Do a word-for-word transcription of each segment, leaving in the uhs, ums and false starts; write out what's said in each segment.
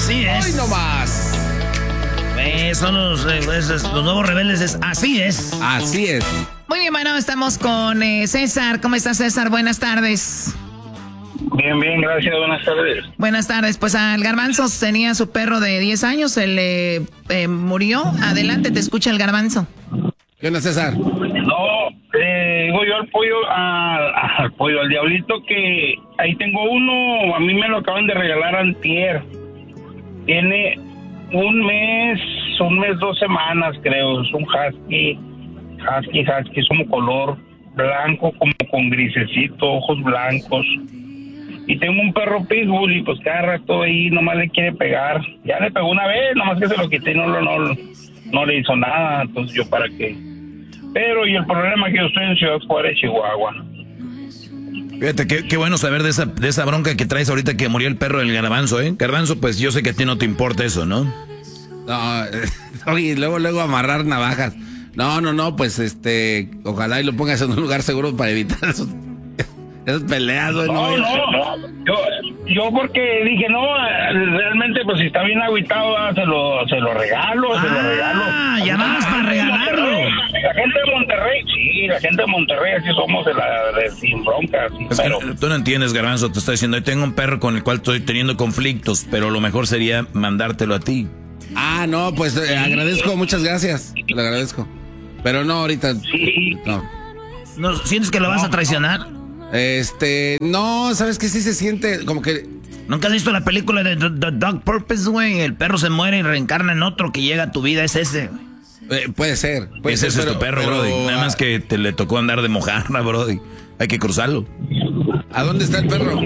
Así es. ¡Hoy no más! Eh, son los, eh, los nuevos rebeldes, es así es. Así es. Muy bien, bueno, estamos con eh, César. ¿Cómo estás, César? Buenas tardes. Bien, bien, gracias, buenas tardes. Buenas tardes, pues al Garbanzo tenía su perro de diez años, él eh, eh, murió. Adelante, te escucha el Garbanzo. ¿Qué onda, César? No, eh, digo yo al pollo, al, al pollo, al diablito, que ahí tengo uno, a mí me lo acaban de regalar antier. Tiene un mes, un mes, dos semanas, creo. Es un husky, husky, husky, es como color blanco, como con grisecito, ojos blancos. Y tengo un perro pitbull y pues cada rato ahí nomás le quiere pegar. Ya le pegó una vez, nomás que se lo quité y no, no, no, no le hizo nada. Entonces yo para qué. Pero y el problema es que yo estoy en Ciudad Juárez, Chihuahua. Fíjate, qué, qué bueno saber de esa, de esa bronca que traes ahorita que murió el perro del Garbanzo, ¿eh? Garbanzo, pues yo sé que a ti no te importa eso, ¿no? No, oye, luego, luego amarrar navajas. No, no, no, pues este, ojalá y lo pongas en un lugar seguro para evitar esos, esas peleas. No, no, no, yo, yo porque dije, no, realmente pues si está bien agüitado, se lo, se lo regalo, ah, se lo regalo. Ah, ya vamos para regalarlo. La gente de Monterrey, sí, la gente de Monterrey, así somos de la de sin broncas. Sí, es pero... que tú no entiendes, Garbanzo, te estoy diciendo, yo tengo un perro con el cual estoy teniendo conflictos, pero lo mejor sería mandártelo a ti. Ah, no, pues eh, agradezco, muchas gracias, te lo agradezco. Pero no, ahorita, sí. no. ¿No sientes que lo vas a traicionar? Este, no, ¿sabes qué? Sí se siente como que... ¿Nunca has visto la película de The, The Dog Purpose, güey? El perro se muere y reencarna en otro que llega a tu vida, es ese, güey. Eh, puede ser. Puede ese ser, es tu perro, pero, Brody. Nada más que te le tocó andar de mojarra, Brody. Hay que cruzarlo. ¿A dónde está el perro?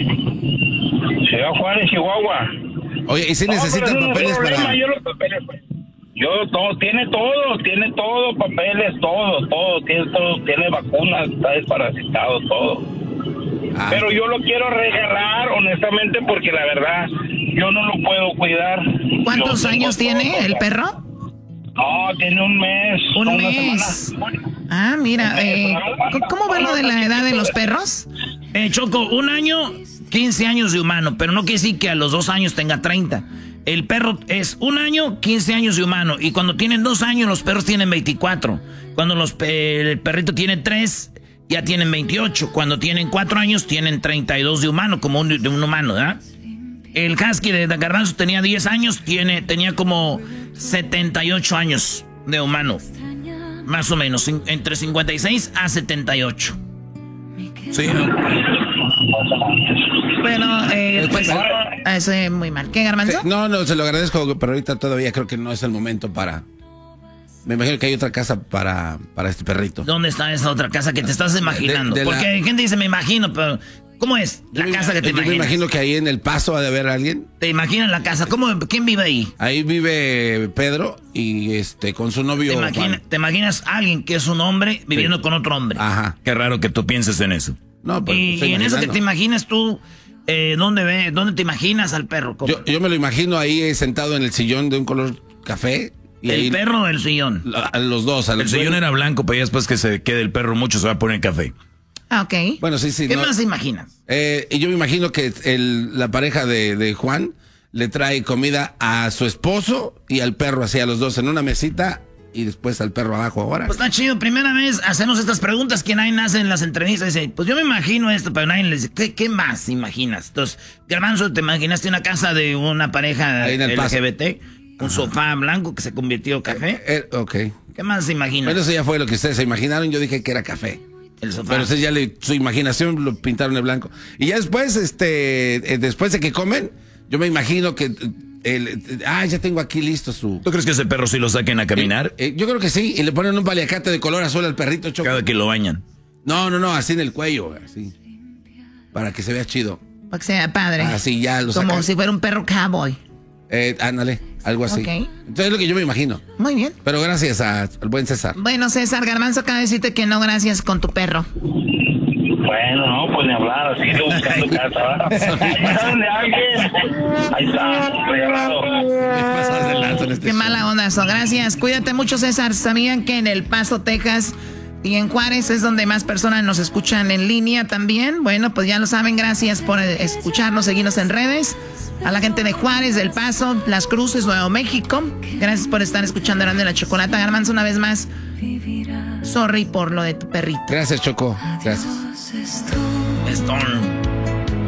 Ciudad Juárez, Chihuahua. Oye, ¿y si no, necesitan papeles problema, para...? Yo los papeles, pues. Yo todo, tiene todo, tiene todo, papeles, todo, todo, tiene todo, tiene vacunas, está desparasitado, todo. Ah. Pero yo lo quiero regalar, honestamente, porque la verdad, yo no lo puedo cuidar. ¿Cuántos años tiene todo, el perro? No, tiene un mes. Un mes. Ah, mira, eh, ¿cómo va lo de la edad de los perros? Eh, Choco, un año, quince años de humano, pero no quiere decir que a los dos años tenga treinta. El perro es un año, quince años de humano. Y cuando tienen dos años, los perros tienen veinticuatro. Cuando los, eh, el perrito tiene tres, ya tienen veintiocho. Cuando tienen cuatro años, tienen treinta y dos de humano, como un, de un humano, ¿verdad? El husky de Garbanzo tenía diez años, tiene, tenía como setenta y ocho años de humano. Más o menos, entre cincuenta y seis a setenta y ocho. Sí, ¿no? Bueno, eh, pues eso es muy mal. ¿Qué, Garbanzo? Sí, no, no, se lo agradezco, pero ahorita todavía creo que no es el momento para... Me imagino que hay otra casa para, para este perrito. ¿Dónde está esa otra casa que te estás imaginando? De, de Porque la... hay gente dice, me imagino, pero... ¿Cómo es la yo casa que te yo imaginas? Me imagino que ahí en El Paso ha de haber alguien. ¿Te imaginas la casa? ¿Cómo, ¿Quién vive ahí? Ahí vive Pedro y este con su novio... ¿Te, imagina, ¿te imaginas a alguien que es un hombre viviendo sí. con otro hombre? Ajá. Qué raro que tú pienses en eso. No, pues, y, y en eso que te imaginas tú... Eh, ¿dónde ve, dónde te imaginas al perro? Yo, yo me lo imagino ahí sentado en el sillón de un color café. Y ¿El ahí, perro o el sillón? A los dos. A los el sillón era blanco, pero ya después que se quede el perro mucho se va a poner café. Ah, ok. Bueno, sí, sí. ¿Qué no, más te imaginas? Eh, yo me imagino que el, la pareja de, de Juan le trae comida a su esposo y al perro, así a los dos en una mesita. Y después al perro abajo ahora. Pues está chido, primera vez hacemos estas preguntas que nadie hace en las entrevistas. Dice, pues yo me imagino esto, pero nadie le dice, ¿qué, qué más imaginas? Entonces, Garbanzo, ¿te imaginaste una casa de una pareja L G B T? Un Ajá. sofá blanco que se convirtió en café. Eh, eh, ok. ¿Qué más se imagina? Bueno, eso ya fue lo que ustedes se imaginaron. Yo dije que era café. El sofá. Pero ustedes ya le, su imaginación lo pintaron de blanco. Y ya después, este, eh, después de que comen, yo me imagino que... El, ah, ya tengo aquí listo su... ¿Tú crees que ese perro sí lo saquen a caminar? Eh, eh, yo creo que sí, y le ponen un paliacate de color azul al perrito, Choco. Cada que lo bañan. No, no, no, así en el cuello, así. Para que se vea chido. Para que sea padre. Así ya lo Como sacan. si fuera un perro cowboy. Eh, ándale, algo así. Okay. Entonces es lo que yo me imagino. Muy bien. Pero gracias a, al buen César. Bueno, César, Garbanzo acaba de decirte que no gracias con tu perro. Bueno, no, pues ni hablar, sigue buscando casa, ¿verdad? Ahí saben de alguien. Ahí está, regalado. Este Qué mala onda eso. Gracias. Cuídate mucho, César. ¿Sabían que en El Paso, Texas y en Juárez es donde más personas nos escuchan en línea también? Bueno, pues ya lo saben. Gracias por escucharnos, seguirnos en redes. A la gente de Juárez, del Paso, Las Cruces, Nuevo México. Gracias por estar escuchando Erasmo y la Chocolata. Garbanzo, una vez más, sorry por lo de tu perrito. Gracias, Choco. Gracias. Storm.